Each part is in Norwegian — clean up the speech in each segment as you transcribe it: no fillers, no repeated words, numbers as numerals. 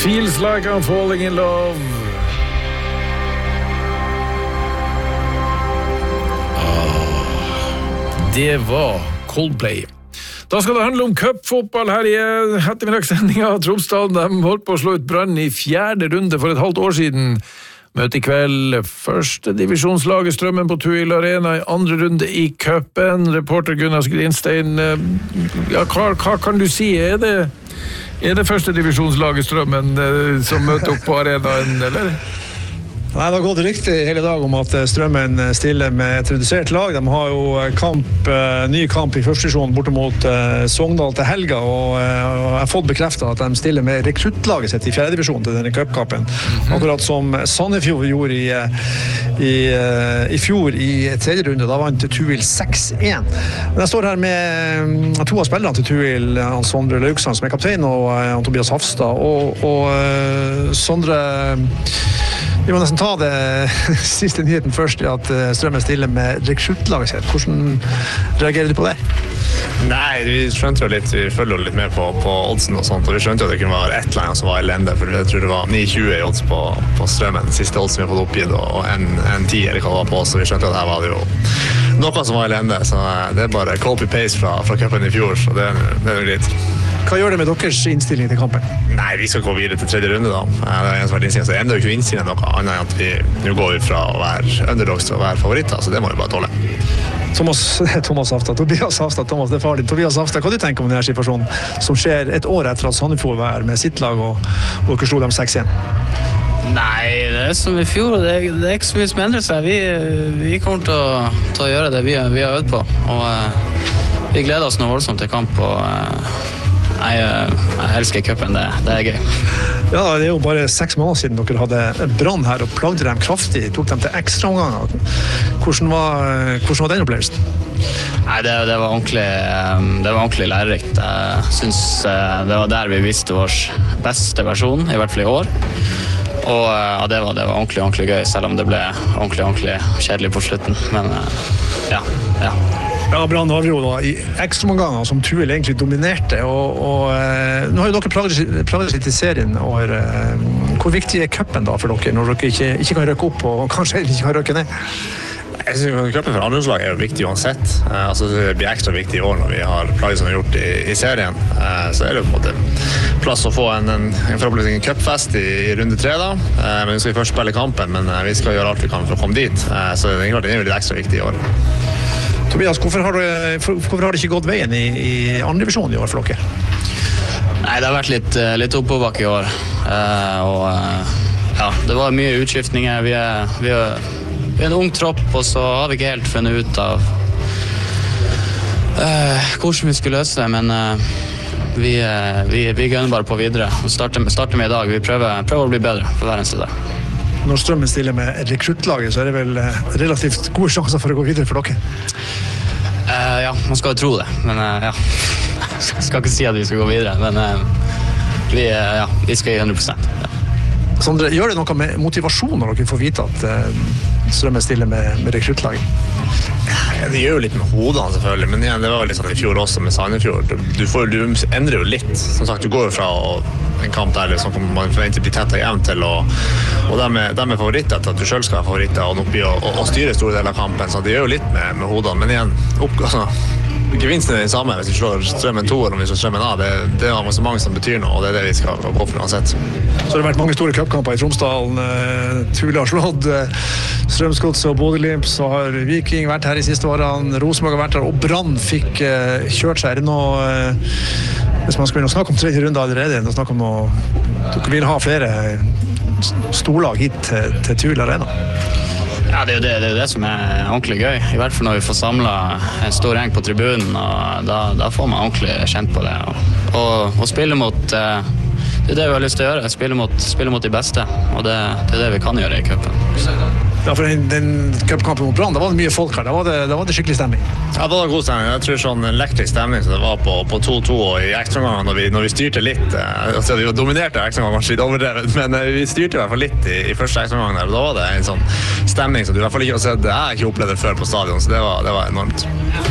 Feels like I'm falling in love. Det var Coldplay. Da skal det handle om cupfotball her i ettermiddagssendinga. Tromsdalen, de holdt på å slå ut Brann i 4. runde for et halvt år siden. Møte i kveld, første divisjonslaget Strømmen på Tuil Arena i 2. runde i cupen. Reporter Gunnar Grinstein, ja, hva kan du si? Er det første divisjonslaget Strømmen som møter opp på arenaen, eller? Nei, det har gått rykte hele dag om at Strømmen stiller med et redusert lag. De har jo ny kamp i første divisjon borte mot Sogndal til helga, og jeg har fått bekreftet at de stiller med rekruttlaget sitt i 4. divisjon til denne cupkampen. Akkurat som Sandefjord gjorde i fjor i 3. runde. Da vant Tuil 6-1. Men jeg står her med to av spillerne til Tuil, Sondre Lauksand som er kaptein, og Tobias Hafstad. Og Sondre, vi må nesten ta det siste nyheten først, at Strømmen stiller med rekruttlaget sitt. Hvordan reagerer du på det? Nei, vi skjønte jo litt, vi følger jo litt med på oddsen og sånt, og vi skjønte jo at det kunne være ett lag som var elende, for jeg tror det var 9,20 i odds på Strømmen, siste oddsen vi har fått oppgitt, og en 10 eller hva det var på, så vi skjønte at her var det jo noe som var elende, så det er bare copy-paste fra cupen i fjor, så det er jo greit. Hva gjør det med deres innstilling til kampen? Nei, vi skal gå videre til 3. runde da. Det er en som har vært innstilling, så enda ikke innstilling noe annet enn at nå går vi fra å være underdogs til å være favoritter, så det må vi bare tåle. Tobias Hafstad, Thomas, det er far din. Tobias Hafstad, hva du tenker om denne situasjonen som skjer et år etter at Sandefjord var med sitt lag og dere slo dem 6-1? Nei, det er som i fjor, det er ikke så mye som endrer seg. Vi kommer til å gjøre det vi har øvd på, og vi gleder oss noe voldsomt til kamp, og jeg elsker cupen, det er gøy. Ja, det er jo bare 6 måneder siden dere hadde Brann her og plagde dem kraftig, tok dem til ekstra omganger. Hvordan var den opplevelsen? Nei, det var ordentlig lærerikt. Jeg synes det var der vi viste vår beste versjon, i hvert fall i år. Og ja, det var ordentlig gøy, selv om det ble ordentlig kjedelig på slutten. Men ja. Ja, Brann avgjorde da i ekstraomganger som Tuil egentlig dominerte, og nå har jo dere plaget litt i serien, og hvor viktig er cupen da for dere, når dere ikke kan røkke opp og kanskje ikke kan røkke ned? Jeg synes cupen for andrelagslag er jo viktig uansett. Det blir ekstra viktig i år når vi har plaget som vi har gjort i serien. Så er det jo på en måte plass å få en forhåpentlig en cupfest i runde 3 da. Men vi skal først spille kampen, men vi skal gjøre alt vi kan for å komme dit. Så det er jo litt ekstra viktig i år. Tobias, hvorfor har det ikke gått veien i andre divisjon i år for dere? Nei, det har vært litt oppoverbakke i år. Ja, det var mye utskiftninger. Vi er en ung tropp, og så har vi ikke helt funnet ut av hvordan vi skulle løse det, men vi gønner bare på videre. Og starter med i dag. Vi prøver å bli bedre for hver eneste dag. Når Strømmen stiller med rekruttlaget, så er det vel relativt gode sjanser for å gå videre for dere? Ja, man skal jo tro det, men ja. Jeg skal ikke si at vi skal gå videre, men vi skal gi 100%. Ja. Sondre, gjør det noe med motivasjon når dere får vite at Strømmen stiller med rekruttlaget? Ja, det gjør jo litt med hodene selvfølgelig, men igjen, det var litt sånn i fjor også med Sandefjord. Du endrer jo litt. Som sagt, du går jo fra en kamp der liksom, man forventer bli tett og jevnt til, og de er favoritter til at du selv skal være favoritter og nok bli å styre store deler av kampen, så det gjør jo litt med hodene, men igjen, gevinsten er den samme hvis vi slår Strømmen 2 eller om vi slår Strømmen A. Det er mange som betyr noe, og det er det vi skal gå for uansett. Så det har vært mange store cupkamper i Tromsdalen. Tuil har slått Strømsgodset og Bodø/Glimt, så har Viking vært her i siste årene, Rosenborg har vært her, og Brann fikk kjørt seg. Er det noe, hvis man skal begynne å snakke om 3. runde allerede, å snakke om dere vil ha flere storlag hit til Tuil Arena? Ja, det er jo det som er ordentlig gøy, i hvert fall når vi får samlet en stor gjeng på tribunen, og da får man ordentlig kjent på det, og spille mot, det er det vi har lyst til å gjøre, spille mot de beste, og det er det vi kan gjøre i cupen. Ja, for den cupkampen mot Brann, da var det mye folk her, da var det skikkelig stemning. Ja, det var god stemning. Jeg tror sånn elektrisk stemning som det var på 2-2 og i ekstraomganger når vi styrte litt. Altså, vi dominerte ekstraomganger kanskje litt overdrevet, men vi styrte i hvert fall litt i første ekstraomgang der, og da var det en sånn stemning som du i hvert fall ikke har sett. Jeg har ikke opplevd det før på stadion, så det var enormt.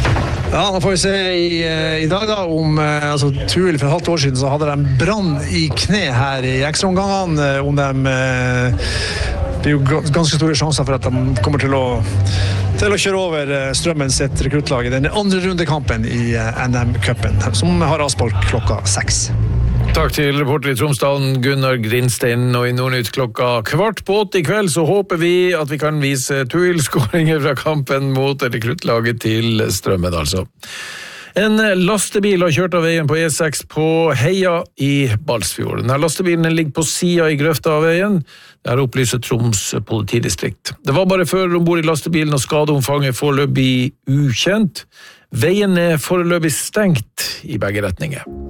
Ja, da får vi se i dag da om altså, Tuil for et halvt år siden så hadde de brann i kne her i ekstraomgangene, om det er jo ganske store sjanser for at de kommer til å kjøre over Strømmen sitt rekruttlag i den andre rundekampen i NM-cupen, som har avspark klokka 6. Takk til reporter i Tromsdalen, Gunnar Grinstein, og i Nordnytt klokka 7:15 i kveld så håper vi at vi kan vise Tuil-skåringer fra kampen mot rekruttlaget til Strømmen, altså. En lastebil har kjørt av veien på E6 på Heia i Balsfjord. Denne lastebilen ligger på siden i grøfta av veien. Det har opplyst Troms politidistrikt. Det var bare fører ombord i lastebilen og skadeomfanget foreløpig ukjent. Veien er foreløpig stengt i begge retninger.